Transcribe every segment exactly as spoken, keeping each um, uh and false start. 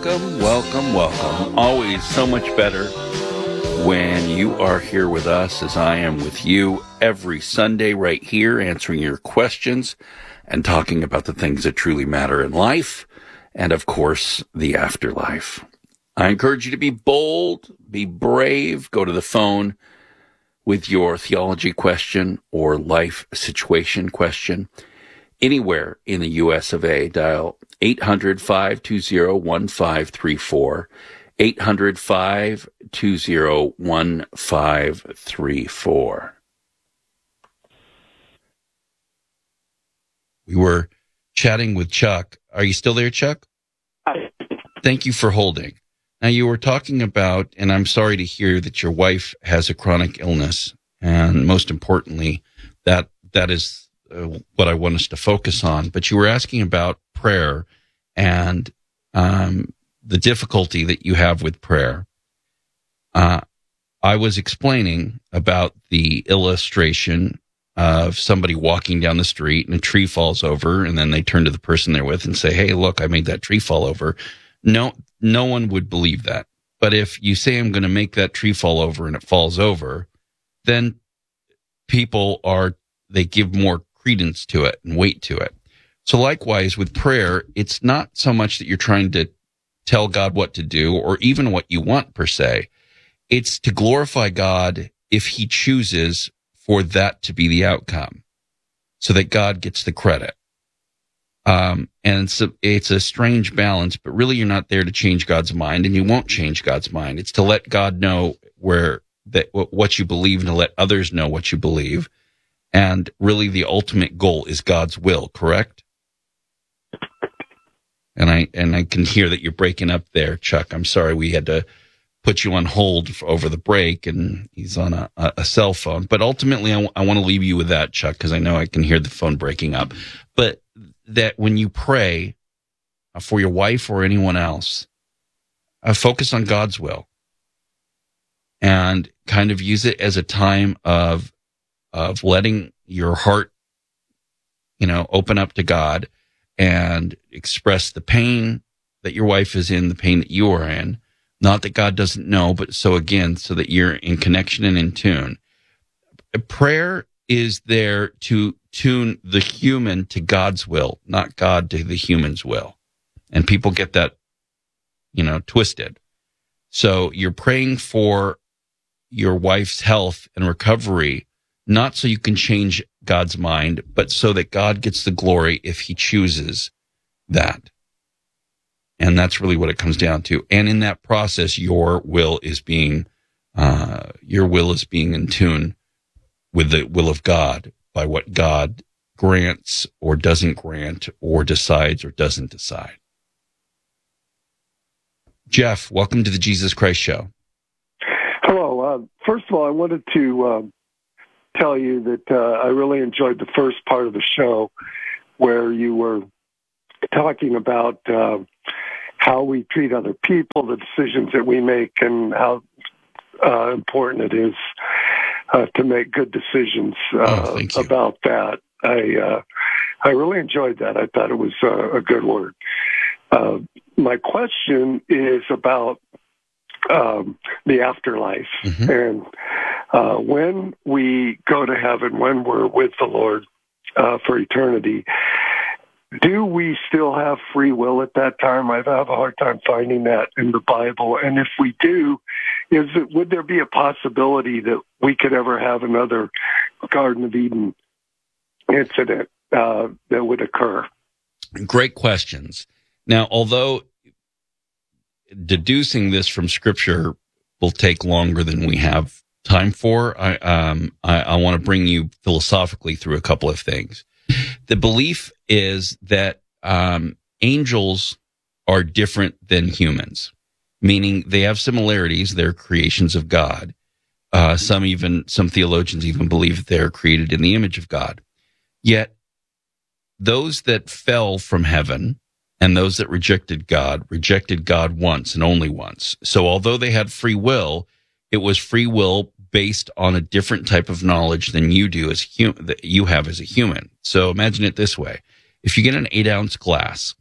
Welcome, welcome, welcome. Always so much better when you are here with us as I am with you every Sunday right here, answering your questions and talking about the things that truly matter in life and, of course, the afterlife. I encourage you to be bold, be brave, go to the phone with your theology question or life situation question. Anywhere in the U S of A, dial eight hundred, five two zero, one five three four, eight hundred, five two zero, one five three four. We were chatting with Chuck. Are you still there, Chuck? Hi. Thank you for holding. Now, you were talking about, and I'm sorry to hear that your wife has a chronic illness, and most importantly, that that is uh, what I want us to focus on. But you were asking about prayer and um, the difficulty that you have with prayer. Uh, I was explaining about the illustration of somebody walking down the street and a tree falls over, and then they turn to the person they're with and say, "Hey, look, I made that tree fall over." No, no one would believe that. But if you say, "I'm going to make that tree fall over," and it falls over, then people are, they give more credence to it and weight to it. So likewise with prayer, it's not so much that you're trying to tell God what to do or even what you want per se. It's to glorify God if he chooses for that to be the outcome so that God gets the credit. Um, and so it's a strange balance, but really you're not there to change God's mind, and you won't change God's mind. It's to let God know where that what you believe and to let others know what you believe. And really the ultimate goal is God's will, correct? And I and I can hear that you're breaking up there, Chuck. I'm sorry we had to put you on hold for, over the break, and he's on a, a cell phone. But ultimately, I, w- I want to leave you with that, Chuck, because I know I can hear the phone breaking up. But that when you pray for your wife or anyone else, uh, focus on God's will and kind of use it as a time of of letting your heart, you know, open up to God and express the pain that your wife is in, the pain that you are in. Not that God doesn't know, but so again, so that you're in connection and in tune. Prayer is there to tune the human to God's will, not God to the human's will. And people get that, you know, twisted. So you're praying for your wife's health and recovery, not so you can change God's mind, but so that God gets the glory if he chooses that. And that's really what it comes down to. And in that process, your will is being, uh, your will is being in tune with the will of God by what God grants or doesn't grant or decides or doesn't decide. Jeff, welcome to the Jesus Christ Show. Hello. Uh, first of all, I wanted to uh, tell you that uh, I really enjoyed the first part of the show where you were talking about uh, how we treat other people, the decisions that we make, and how uh, important it is uh, to make good decisions uh, oh, thank you. about that. I uh, I really enjoyed that. I thought it was uh, a good word. Uh, my question is about um, the afterlife. Mm-hmm. And uh, when we go to heaven, when we're with the Lord uh, for eternity, do we still have free will at that time? I have a hard time finding that in the Bible. And if we do, is it, would there be a possibility that we could ever have another Garden of Eden incident uh, that would occur? Great questions. Now, although deducing this from Scripture will take longer than we have time for, I, um, I, I want to bring you philosophically through a couple of things. The belief is that um, angels are different than humans, meaning they have similarities. They're creations of God. Uh, some even some theologians even believe that they're created in the image of God. Yet those that fell from heaven and those that rejected God rejected God once and only once. So although they had free will, it was free will based on a different type of knowledge than you do as hum- that you have as a human. So imagine it this way. If you get an eight ounce glass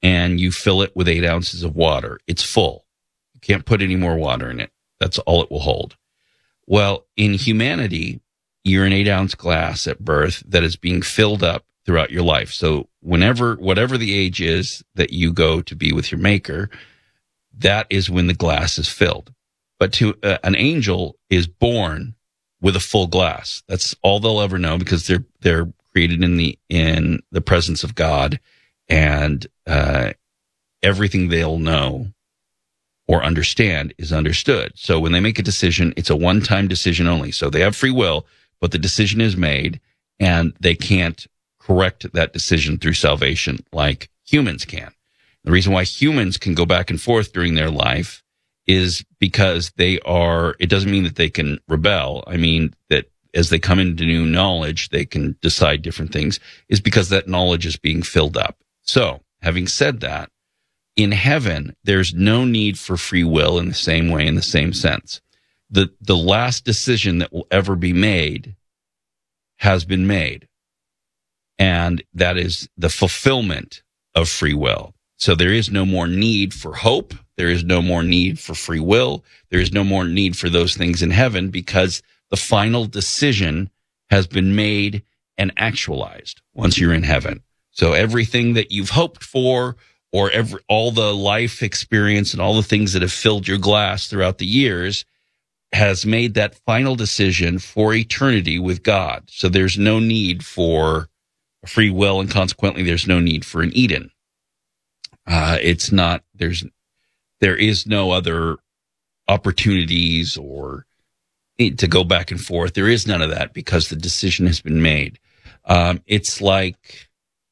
and you fill it with eight ounces of water. It's full. You can't put any more water in it. That's all it will hold. Well, in humanity, you're an eight-ounce glass at birth that is being filled up throughout your life. So whenever, whatever the age is that you go to be with your maker, that is when the glass is filled. But to uh, an angel is born with a full glass. That's all they'll ever know, because they're they're created in the in the presence of God, and uh, everything they'll know or understand is understood. So when they make a decision, it's a one-time decision only. So they have free will, but the decision is made, and they can't correct that decision through salvation like humans can. The reason why humans can go back and forth during their life is because they are, it doesn't mean that they can rebel. I mean that as they come into new knowledge, they can decide different things, is because that knowledge is being filled up. So, having said that, in heaven, there's no need for free will in the same way, in the same sense. The, the last decision that will ever be made has been made. And that is the fulfillment of free will. So there is no more need for hope. There is no more need for free will. There is no more need for those things in heaven, because the final decision has been made and actualized once you're in heaven. So everything that you've hoped for, or every, all the life experience and all the things that have filled your glass throughout the years, has made that final decision for eternity with God. So there's no need for free will, and consequently there's no need for an Eden. Uh, it's not, there's, there is no other opportunities or to go back and forth. There is none of that, because the decision has been made. Um, it's like,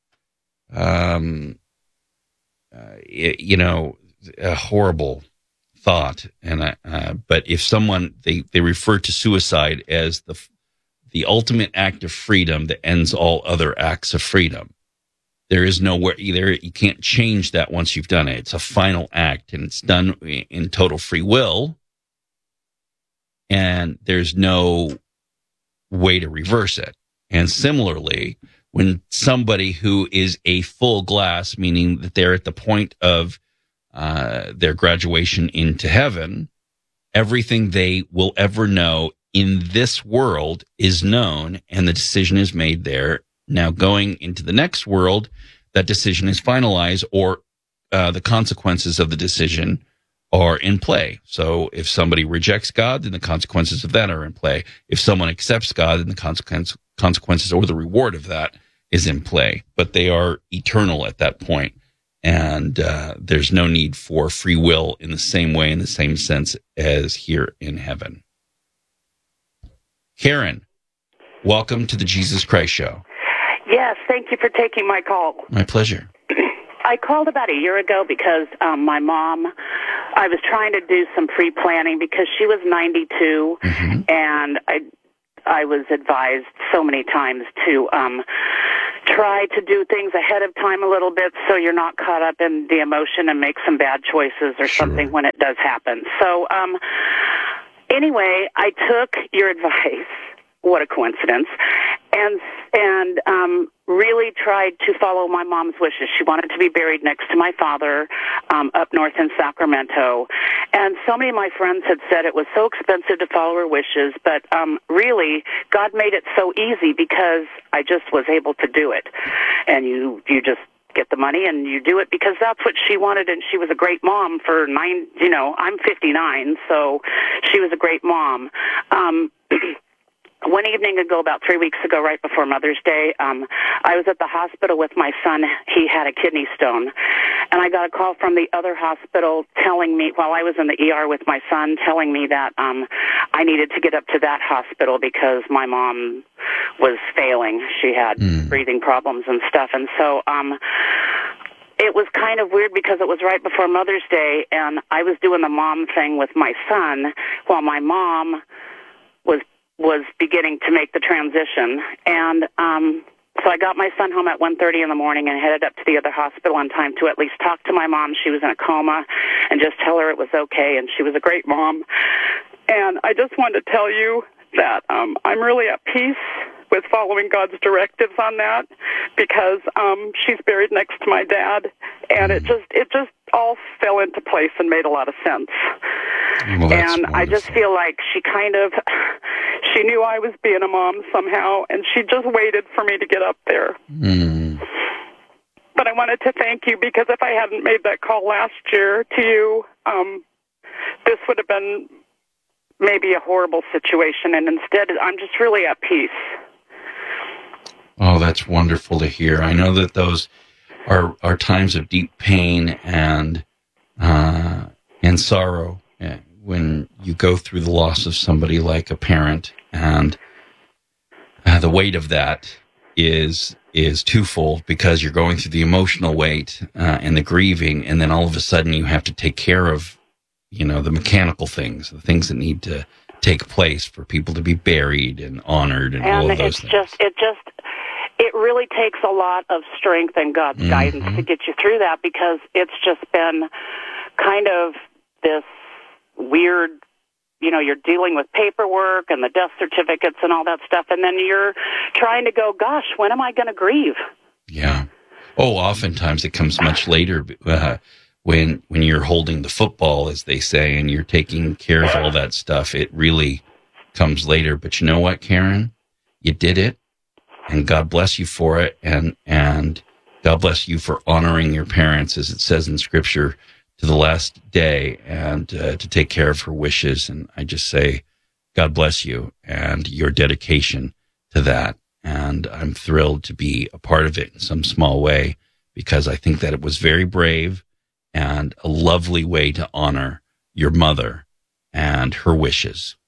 um, uh, you know, a horrible thought. And, uh, but if someone, they, they refer to suicide as the, the ultimate act of freedom that ends all other acts of freedom. There is nowhere either. You can't change that once you've done it. It's a final act, and it's done in total free will. And there's no way to reverse it. And similarly, when somebody who is a full glass, meaning that they're at the point of uh, their graduation into heaven, everything they will ever know in this world is known, and the decision is made there. Now, going into the next world, that decision is finalized, or uh, the consequences of the decision are in play. So if somebody rejects God, then the consequences of that are in play. If someone accepts God, then the consequence, consequences or the reward of that is in play. But they are eternal at that point, and uh, there's no need for free will in the same way, in the same sense as here in heaven. Karen, welcome to the Jesus Christ Show. Yes, thank you for taking my call. My pleasure. I called about a year ago because um, my mom, I was trying to do some pre-planning because she was ninety-two, mm-hmm. and I I was advised so many times to um, try to do things ahead of time a little bit so you're not caught up in the emotion and make some bad choices or sure. something when it does happen. So um, anyway, I took your advice. What a coincidence. And and um, really tried to follow my mom's wishes. She wanted to be buried next to my father um, up north in Sacramento. And so many of my friends had said it was so expensive to follow her wishes, but um, really, God made it so easy because I just was able to do it. And you, you just get the money and you do it because that's what she wanted, and she was a great mom for nine, you know, I'm fifty-nine, so she was a great mom. Um One evening ago, about three weeks ago, right before Mother's Day, um, I was at the hospital with my son. He had a kidney stone. And I got a call from the other hospital telling me, while I was in the E R with my son, telling me that um, I needed to get up to that hospital because my mom was failing. She had mm. breathing problems and stuff. And so um, it was kind of weird because it was right before Mother's Day, and I was doing the mom thing with my son while my mom was was beginning to make the transition. And um, so I got my son home at one thirty in the morning and headed up to the other hospital on time to at least talk to my mom. She was in a coma, and just tell her it was okay, and she was a great mom. And I just wanted to tell you that um, I'm really at peace with following God's directives on that, because um, she's buried next to my dad, and it just it just all fell into place and made a lot of sense. Well, that's and wonderful. I just feel like she kind of, she knew I was being a mom somehow, and she just waited for me to get up there. Mm. But I wanted to thank you, because if I hadn't made that call last year to you, um, this would have been maybe a horrible situation, and instead I'm just really at peace. Oh, that's wonderful to hear. I know that those are are times of deep pain and uh, and sorrow when you go through the loss of somebody like a parent, and uh, the weight of that is is twofold, because you're going through the emotional weight uh, and the grieving, and then all of a sudden you have to take care of, you know, the mechanical things, the things that need to take place for people to be buried and honored and, and all of those it's things. just it just it really takes a lot of strength and God's mm-hmm. guidance to get you through that, because it's just been kind of this weird, you know, you're dealing with paperwork and the death certificates and all that stuff, and then you're trying to go, gosh, when am I going to grieve? Yeah. Oh, oftentimes it comes much later uh, when when you're holding the football, as they say, and you're taking care of all that stuff. It really comes later. But you know what, Karen? You did it, and God bless you for it, and and God bless you for honoring your parents, as it says in Scripture, to the last day, and uh, to take care of her wishes. And I just say, God bless you and your dedication to that. And I'm thrilled to be a part of it in some small way, because I think that it was very brave and a lovely way to honor your mother and her wishes.